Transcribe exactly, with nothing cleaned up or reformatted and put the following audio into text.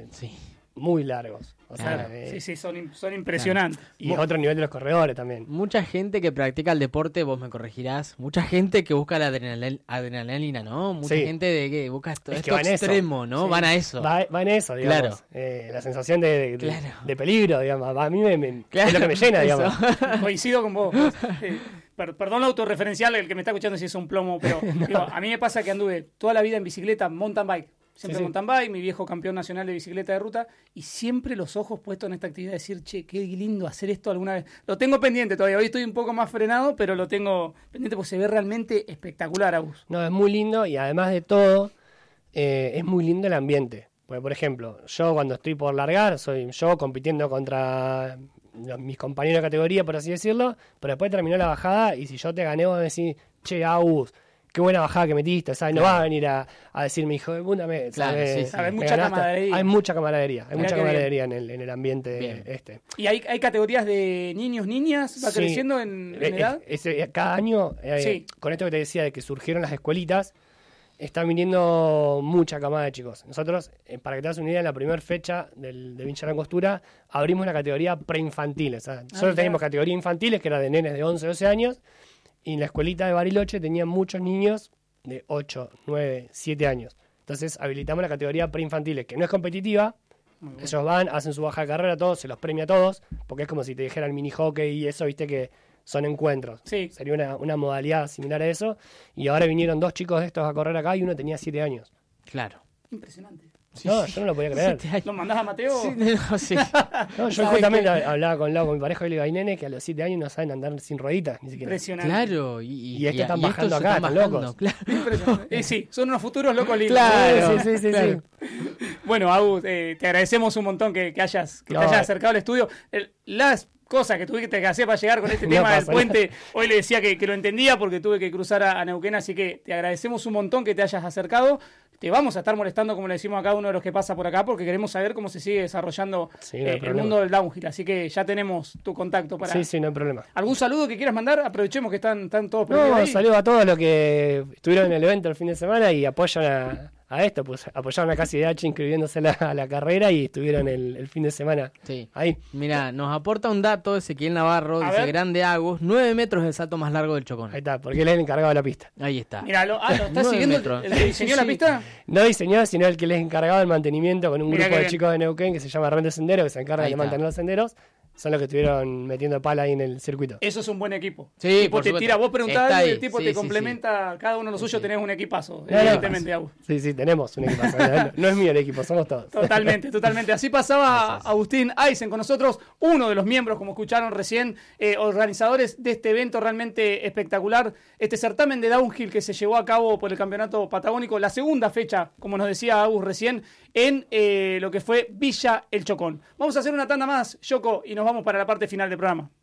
Sí. muy largos. O Claro. sea, eh, Sí, sí, son, son impresionantes. y otro nivel de los corredores también. Mucha gente que practica el deporte, vos me corregirás, mucha gente que busca la adrenal- adrenalina, ¿no? Mucha Sí. gente de que busca esto, Es que esto va en eso. extremo, ¿no? Sí. Van a eso. Va, va en eso, digamos. Claro. Eh, la sensación de, de, Claro. de peligro, digamos. A mí me, me- Claro, es lo que me llena, eso. digamos. Coincido con vos. Eh, per- perdón lo autorreferencial, el que me está escuchando si es un plomo, pero digo, a mí me pasa que anduve toda la vida en bicicleta, mountain bike. Siempre Sí, sí. mountain bike, mi viejo campeón nacional de bicicleta de ruta, y siempre los ojos puestos en esta actividad, decir, che, qué lindo hacer esto alguna vez. Lo tengo pendiente todavía, hoy estoy un poco más frenado, pero lo tengo pendiente porque se ve realmente espectacular, Agus. No, es muy lindo y además de todo, eh, es muy lindo el ambiente. Porque, por ejemplo, yo cuando estoy por largar, soy yo compitiendo contra los- mis compañeros de categoría, por así decirlo, pero después terminó la bajada y si yo te gané, vos me decís, che, Agus, qué buena bajada que metiste, ¿sabes? No Claro. va a venir a, a decirme, hijo de puta, me, Claro, ¿sabes? sí, sí. Hay Me mucha ganaste. camaradería. Hay mucha camaradería, hay Mirá mucha qué bien. camaradería en el, en el ambiente Bien. este. ¿Y hay, hay categorías de niños, niñas? ¿Va Sí. creciendo en, en Eh, edad? es- es- cada año, eh, Sí. con esto que te decía de que surgieron las escuelitas, están viniendo mucha camada de chicos. Nosotros, eh, para que te hagas una idea, en la primera fecha del, de Vincha Langostura abrimos la categoría preinfantil. O sea, nosotros mirá. teníamos categoría infantiles, que era de nenes de once, doce años, y en la escuelita de Bariloche tenían muchos niños de ocho, nueve, siete años. Entonces habilitamos la categoría preinfantiles, que no es competitiva. Muy bueno. Ellos van, hacen su baja de carrera, todos, se los premia a todos, porque es como si te dijeran mini hockey y eso, viste que son encuentros. Sí. Sería una, una modalidad similar a eso. Y ahora vinieron dos chicos de estos a correr acá y uno tenía siete años. Claro. Impresionante. no, yo no lo podía creer. Siete años. ¿Lo mandás a Mateo? Sí, no, sí. No, yo ¿Sabes justamente qué? hablaba con Lau, con mi pareja y le digo, hay nenes que a los siete años no saben andar sin rueditas, ni siquiera. Impresionante. Claro. Y, y, Y es que están y estos bajando se acá, están están bajando, locos. Claro. Impresionante. Eh, sí, son unos futuros locos lindos. Claro. Sí, sí, sí, Claro. sí. Bueno, Agus, eh, te agradecemos un montón que, que hayas que No, te hayas eh. acercado al estudio. El- las cosas que tuviste que hacer para llegar con este No tema del pasa puente, hoy le decía que, que lo entendía porque tuve que cruzar a, a Neuquén, así que te agradecemos un montón que te hayas acercado. Te vamos a estar molestando, como le decimos a cada uno de los que pasa por acá, porque queremos saber cómo se sigue desarrollando Sí, no hay eh, el problema. mundo del downhill. Así que ya tenemos tu contacto para... Sí, sí, no hay problema. ¿Algún saludo que quieras mandar? Aprovechemos que están, están todos prendidos No, ahí. saludo a todos los que estuvieron en el evento el fin de semana y apoyan a, a esto, pues apoyaron a Casi de H inscribiéndose a la, a la carrera y estuvieron el, el fin de semana Sí. ahí. Mira, nos aporta un dato Ezequiel Navarro, A dice ver. Grande Agus, nueve metros el salto más largo del Chocón. Ahí está, porque él es el encargado de la pista. Ahí está. Mira, lo, ah, ¿lo estás Nueve siguiendo el, metros. el que diseñó Sí, la sí. pista? No diseñó, sino el que les es encargado del mantenimiento con un Mirá grupo qué de bien. chicos de Neuquén que se llama Rende Sendero, que se encarga Ahí de está. mantener los senderos. Son los que estuvieron metiendo pala ahí en el circuito. Eso es un buen equipo. Sí, el tipo por te supuesto. tira, vos preguntás Está algo y ahí. el tipo Sí, te sí, complementa, cada uno de los suyos Sí. tenés un equipazo, No, no, evidentemente, Agus. Sí, sí, tenemos un equipo. No, no es mío el equipo, somos todos. Totalmente, totalmente. Así pasaba Agustín Aysen con nosotros, uno de los miembros, como escucharon recién, eh, organizadores de este evento realmente espectacular, este certamen de downhill que se llevó a cabo por el Campeonato Patagónico, la segunda fecha, como nos decía Agus recién, en eh, lo que fue Villa El Chocón. Vamos a hacer una tanda más, Yoko, y nos vamos para la parte final del programa.